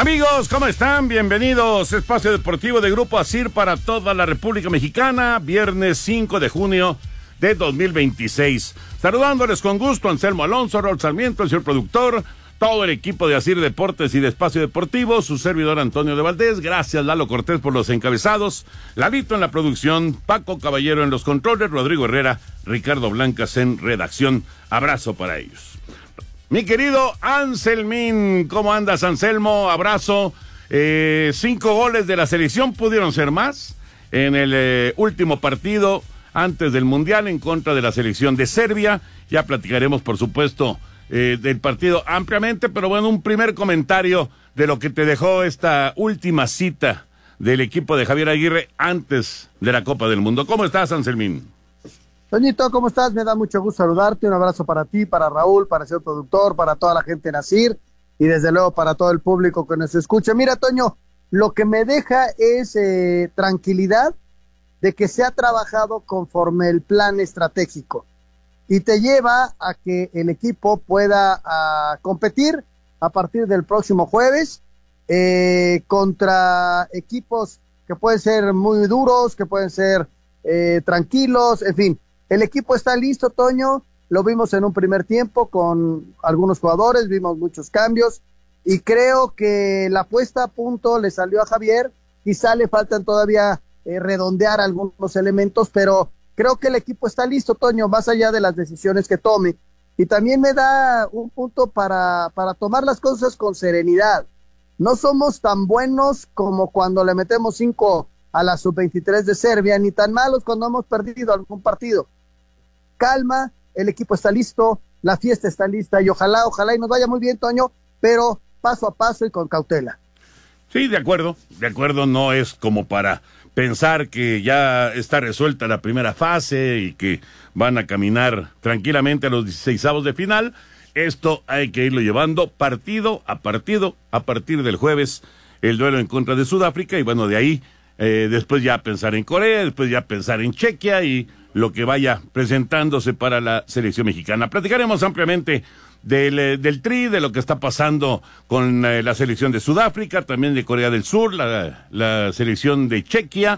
Amigos, ¿cómo están? Bienvenidos. Espacio Deportivo de Grupo ASIR para toda la República Mexicana, viernes 5 de junio de 2026. Saludándoles con gusto, Anselmo Alonso, Raúl Sarmiento, el señor productor, todo el equipo de ASIR Deportes y de Espacio Deportivo, su servidor Antonio de Valdés. Gracias, Lalo Cortés, por los encabezados, Lalito en la producción, Paco Caballero en los controles, Rodrigo Herrera, Ricardo Blancas en redacción. Abrazo para ellos. Mi querido Anselmín, ¿cómo andas, Anselmo? Abrazo. 5 goles de la selección, pudieron ser más en el último partido antes del Mundial en contra de la selección de Serbia. Ya platicaremos, por supuesto, del partido ampliamente, pero bueno, un primer comentario de lo que te dejó esta última cita del equipo de Javier Aguirre antes de la Copa del Mundo. ¿Cómo estás, Anselmín? Toñito, ¿cómo estás? Me da mucho gusto saludarte, un abrazo para ti, para Raúl, para el señor productor, para toda la gente en ASIR y desde luego para todo el público que nos escucha. Mira, Toño, lo que me deja es tranquilidad de que se ha trabajado conforme el plan estratégico y te lleva a que el equipo pueda competir a partir del próximo jueves contra equipos que pueden ser muy duros, que pueden ser tranquilos, en fin. El equipo está listo, Toño, lo vimos en un primer tiempo con algunos jugadores, vimos muchos cambios y creo que la puesta a punto le salió a Javier, quizá le faltan todavía redondear algunos elementos, pero creo que el equipo está listo, Toño, más allá de las decisiones que tome. Y también me da un punto para tomar las cosas con serenidad. No somos tan buenos como cuando le metemos 5 a la sub-23 de Serbia, ni tan malos cuando hemos perdido algún partido. Calma, el equipo está listo, la fiesta está lista y ojalá y nos vaya muy bien, Toño, pero paso a paso y con cautela. Sí, de acuerdo, no es como para pensar que ya está resuelta la primera fase y que van a caminar tranquilamente a los 16avos de final. Esto hay que irlo llevando partido a partido a partir del jueves, el duelo en contra de Sudáfrica y bueno, de ahí después ya pensar en Corea, después ya pensar en Chequia y lo que vaya presentándose para la selección mexicana. Platicaremos ampliamente del Tri, de lo que está pasando con la selección de Sudáfrica, también de Corea del Sur, la selección de Chequia,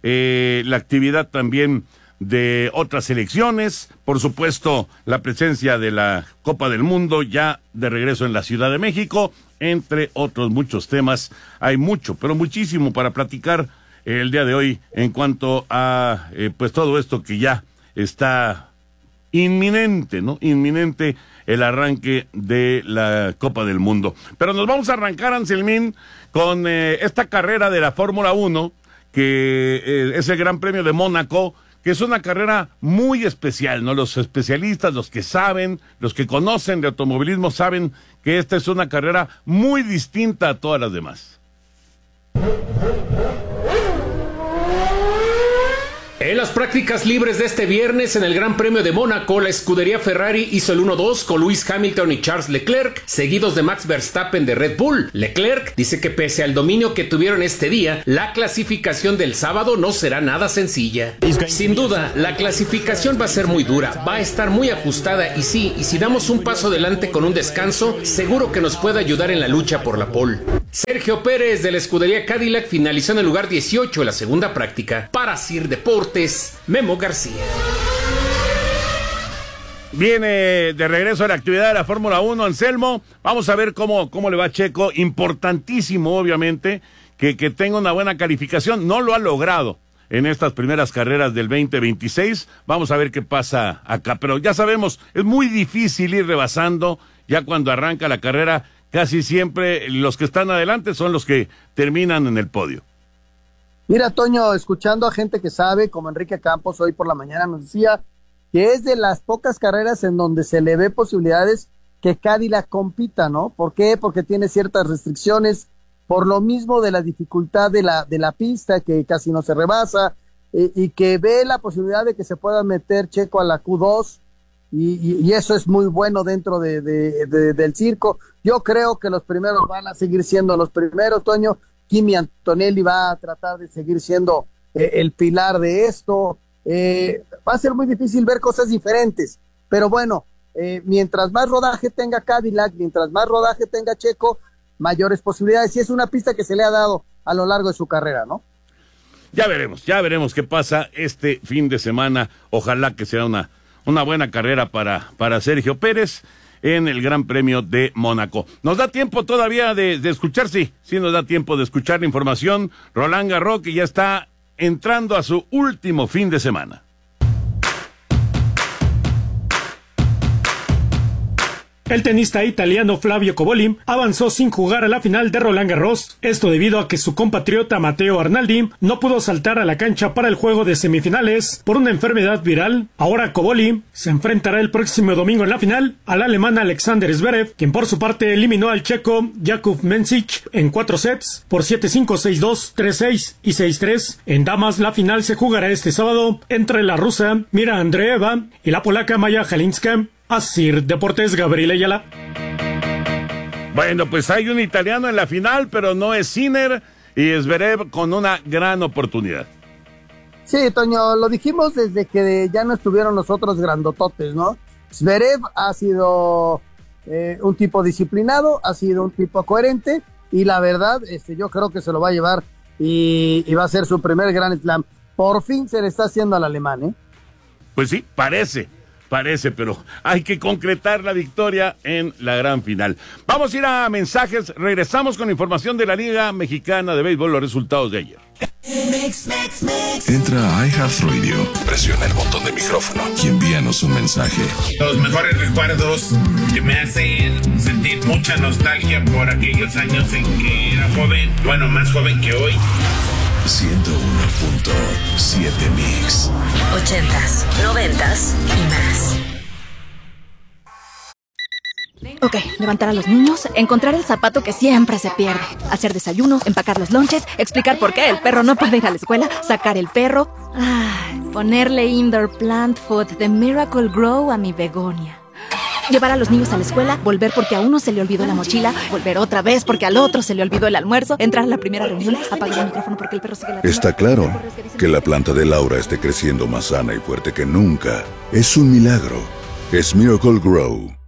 la actividad también de otras selecciones, por supuesto la presencia de la Copa del Mundo ya de regreso en la Ciudad de México, entre otros muchos temas. Hay mucho, pero muchísimo para platicar el día de hoy en cuanto a pues todo esto que ya está inminente, ¿no? Inminente el arranque de la Copa del Mundo. Pero nos vamos a arrancar, Anselmín, con esta carrera de la Fórmula 1, que es el Gran Premio de Mónaco, que es una carrera muy especial, ¿no? Los especialistas, los que saben, los que conocen de automovilismo saben que esta es una carrera muy distinta a todas las demás. En las prácticas libres de este viernes en el Gran Premio de Mónaco, la escudería Ferrari hizo el 1-2 con Lewis Hamilton y Charles Leclerc, seguidos de Max Verstappen de Red Bull. Leclerc dice que pese al dominio que tuvieron este día, la clasificación del sábado no será nada sencilla. Sin duda, la clasificación va a ser muy dura, va a estar muy ajustada y si damos un paso adelante con un descanso, seguro que nos puede ayudar en la lucha por la pole. Sergio Pérez de la escudería Cadillac finalizó en el lugar 18 en la segunda práctica. Para ASIR Deportes, Memo García. Viene de regreso a la actividad de la Fórmula 1, Anselmo. Vamos a ver cómo le va a Checo. Importantísimo, obviamente, que tenga una buena calificación. No lo ha logrado en estas primeras carreras del 2026. Vamos a ver qué pasa acá. Pero ya sabemos, es muy difícil ir rebasando ya cuando arranca la carrera. Casi siempre los que están adelante son los que terminan en el podio. Mira, Toño, escuchando a gente que sabe, como Enrique Campos hoy por la mañana nos decía que es de las pocas carreras en donde se le ve posibilidades que Cadillac compita, ¿no? ¿Por qué? Porque tiene ciertas restricciones, por lo mismo de la dificultad de la pista, que casi no se rebasa, y que ve la posibilidad de que se pueda meter Checo a la Q2, y eso es muy bueno dentro del circo. Yo creo que los primeros van a seguir siendo los primeros, Toño. Kimi Antonelli va a tratar de seguir siendo el pilar de esto. Va a ser muy difícil ver cosas diferentes, pero bueno, mientras más rodaje tenga Cadillac, mientras más rodaje tenga Checo, mayores posibilidades, y es una pista que se le ha dado a lo largo de su carrera, ¿no? Ya veremos qué pasa este fin de semana. Ojalá que sea una buena carrera para Sergio Pérez en el Gran Premio de Mónaco. ¿Nos da tiempo todavía de escuchar? Sí, nos da tiempo de escuchar la información. Roland Garros, que ya está entrando a su último fin de semana. El tenista italiano Flavio Cobolli avanzó sin jugar a la final de Roland Garros, esto debido a que su compatriota Matteo Arnaldi no pudo saltar a la cancha para el juego de semifinales por una enfermedad viral. Ahora Cobolli se enfrentará el próximo domingo en la final al alemán Alexander Zverev, quien por su parte eliminó al checo Jakub Mensik en 4 sets por 7-5, 6-2, 3-6 y 6-3. En damas, la final se jugará este sábado entre la rusa Mira Andreeva y la polaca Maja Halinska. Asir Deportes, Gabriel Ayala. Bueno, pues hay un italiano en la final, pero no es Sinner, y Zverev con una gran oportunidad. Sí, Toño, lo dijimos desde que ya no estuvieron los otros grandototes, ¿no? Zverev ha sido un tipo disciplinado, ha sido un tipo coherente, y la verdad, yo creo que se lo va a llevar y va a ser su primer Grand Slam. Por fin se le está haciendo al alemán, ¿eh? Pues sí, parece, pero hay que concretar la victoria en la gran final. Vamos a ir a mensajes, regresamos con información de la Liga Mexicana de Béisbol, los resultados de ayer. Entra a iHeartRadio, presiona el botón de micrófono y envíanos un mensaje. Los mejores recuerdos que me hacen sentir mucha nostalgia por aquellos años en que era joven, bueno, más joven que hoy. 101.7 Mix. 80s, 90s y más. Ok, levantar a los niños, encontrar el zapato que siempre se pierde, hacer desayuno, empacar los lonches, explicar por qué el perro no puede ir a la escuela, sacar el perro, ponerle indoor plant food de Miracle Grow a mi begonia. Llevar a los niños a la escuela, volver porque a uno se le olvidó la mochila, volver otra vez porque al otro se le olvidó el almuerzo, entrar a la primera reunión, apagar el micrófono porque el perro sigue la... Está claro que la planta de Laura esté creciendo más sana y fuerte que nunca. Es un milagro. Es Miracle Grow.